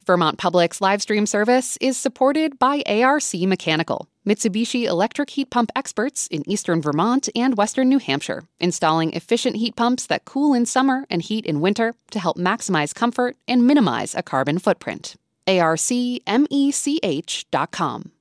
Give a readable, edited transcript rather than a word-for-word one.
Vermont Public's live stream service is supported by ARC Mechanical, Mitsubishi electric heat pump experts in eastern Vermont and western New Hampshire, installing efficient heat pumps that cool in summer and heat in winter to help maximize comfort and minimize a carbon footprint. ARCMECH.com.